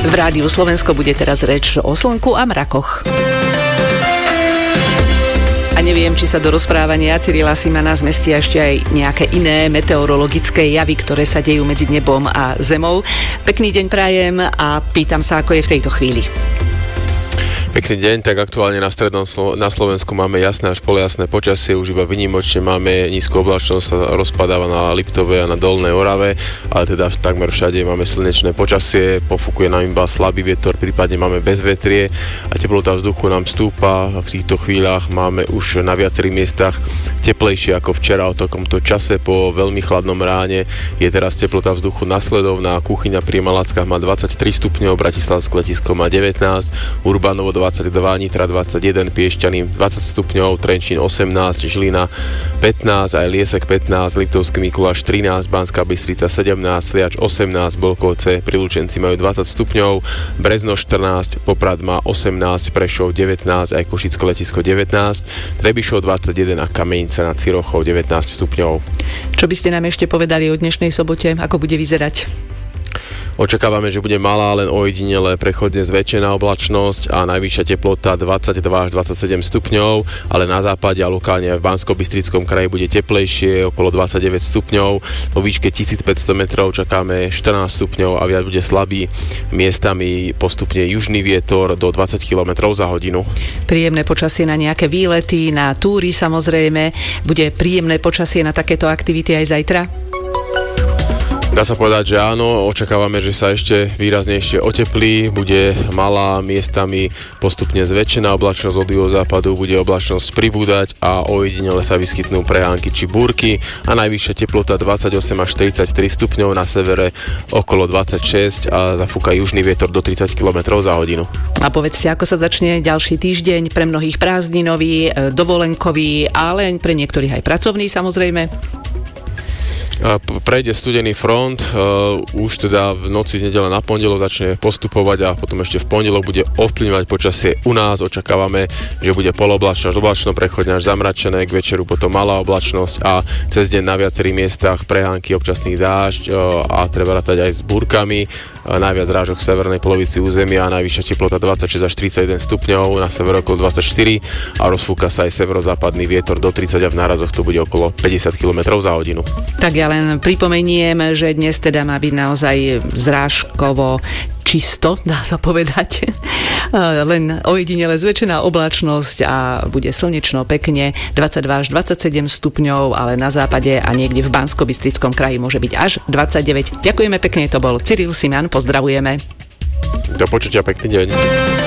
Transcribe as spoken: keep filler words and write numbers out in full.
V Rádiu Slovensko bude teraz reč o slnku a mrakoch. A neviem, či sa do rozprávania Cyrila Simana zmestia ešte aj nejaké iné meteorologické javy, ktoré sa dejú medzi nebom a zemou. Pekný deň prajem a pýtam sa, ako je v tejto chvíli. Pekný deň, tak aktuálne na strednom Slo- na Slovensku máme jasné až polojasné počasie, už iba výnimočne máme nízku oblačnosť, sa rozpadáva na Liptove a na Dolnej Orave, ale teda takmer všade máme slnečné počasie, pofúkuje nám iba slabý vietor, prípadne máme bezvetrie a teplota vzduchu nám stúpa. V týchto chvíľach máme už na viacerých miestach teplejšie ako včera o takomto čase. Po veľmi chladnom ráne je teraz teplota vzduchu nasledovná. Kuchyňa pri Malackách má dvadsaťtri stupňov, Bratislavské letisko má devätnásť, Urbanovo dvadsaťdva, Nitra dvadsaťjeden, Piešťany dvadsať stupňov, Trenčín osemnásť, Žilina pätnásť, aj Liesek pätnásť, Liptovský Mikuláš trinásť, Banská Bystrica sedemnásť, Sliač osemnásť, Bolkovce pri Lučenci majú dvadsať stupňov, Brezno štrnásť, Poprad má osemnásť, Prešov devätnásť, aj Košické letisko devätnásť, Trebišov dvadsaťjeden a Kamenice nad Cirochou devätnásť stupňov. Čo by ste nám ešte povedali o dnešnej sobote, ako bude vyzerať? Očakávame, že bude malá, len ojedinele prechodne zväčšená oblačnosť a najvyššia teplota dvadsaťdva až dvadsaťsedem stupňov, ale na západe a lokálne v Banskobystrickom kraji bude teplejšie, okolo dvadsaťdeväť stupňov. Vo výške tisícpäťsto metrov čakáme štrnásť stupňov a viac bude slabý, miestami postupne južný vietor do dvadsať kilometrov za hodinu. Príjemné počasie na nejaké výlety, na túry samozrejme. Bude príjemné počasie na takéto aktivity aj zajtra? Dá sa povedať, že áno, očakávame, že sa ešte výraznejšie oteplí, bude malá, miestami postupne zväčšená oblačnosť od juhozápadu, bude oblačnosť pribúdať a ojedinele sa vyskytnú prehánky či búrky a najvyššia teplota dvadsaťosem až tridsaťtri stupňov, na severe okolo dvadsaťšesť a zafúka južný vietor do tridsať kilometrov za hodinu. A povedzte, ako sa začne ďalší týždeň, pre mnohých prázdninový, dovolenkový, ale pre niektorých aj pracovný samozrejme. Prejde studený front, uh, už teda v noci z nedele na pondelok začne postupovať a potom ešte v pondelok bude ovplyvňovať počasie u nás. Očakávame, že bude poloblačno až oblačno, prechodne až zamračené, k večeru potom malá oblačnosť a cez deň na viacerých miestach prehánky, občasný dážď uh, a treba rátať aj s búrkami. Najviac rážok v severnej polovici územia, najvyššia teplota dvadsaťšesť až tridsaťjeden stupňov, na sever okolo dvadsaťštyri a rozfúka sa aj severozápadný vietor do tridsať a v nárazoch to bude okolo päťdesiat kilometrov za hodinu. Tak ja len pripomeniem, že dnes teda má byť naozaj zrážkovo čisto, dá sa povedať. Len ojedinele zväčšená oblačnosť a bude slnečno pekne, dvadsaťdva až dvadsaťsedem stupňov, ale na západe a niekde v Banskobystrickom kraji môže byť až dvadsaťdeväť. Ďakujeme pekne, to bol Cyril Siman, pozdravujeme. Do počutia, pekný deň.